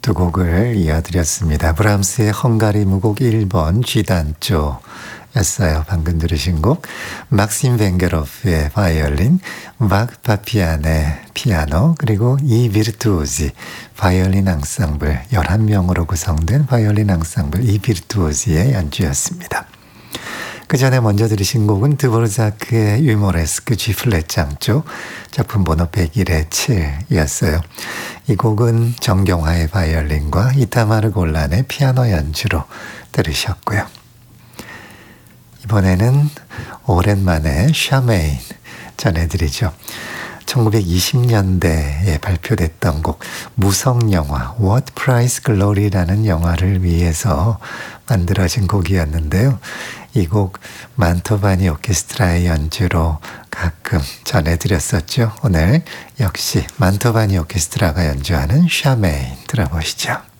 두 곡을 이어드렸습니다. 브람스의 헝가리 무곡 1번 G단조였어요. 방금 들으신 곡 막심 벤게로프의 바이올린, 박 파피안의 피아노, 그리고 이 비르투오지 바이올린 앙상블 11명으로 구성된 바이올린 앙상블 이 비르투오지의 연주였습니다. 그 전에 먼저 들으신 곡은 드보르자크의 유모레스크 G플랫 장조 작품 번호 101의 7이었어요. 이 곡은 정경화의 바이올린과 이타마르 골란의 피아노 연주로 들으셨고요. 이번에는 오랜만에 샤메인 전해드리죠. 1920년대에 발표됐던 곡 무성영화 What Price Glory라는 영화를 위해서 만들어진 곡이었는데요. 이 곡 만토바니 오케스트라의 연주로 가끔 전해드렸었죠. 오늘 역시 만토바니 오케스트라가 연주하는 샤메인 들어보시죠.